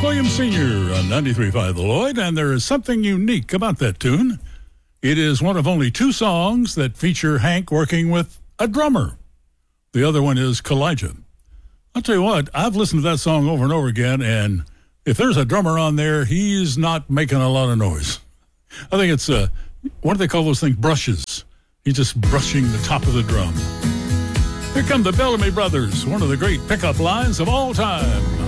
Williams Sr. on 93.5 The Lloyd, and there is something unique about that tune. It is one of only two songs that feature Hank working with a drummer. The other one is Kalijah. I'll tell you what, I've listened to that song over and over again, and if there's a drummer on there, he's not making a lot of noise. I think it's, what do they call those things? Brushes. He's just brushing the top of the drum. Here come the Bellamy Brothers, one of the great pickup lines of all time.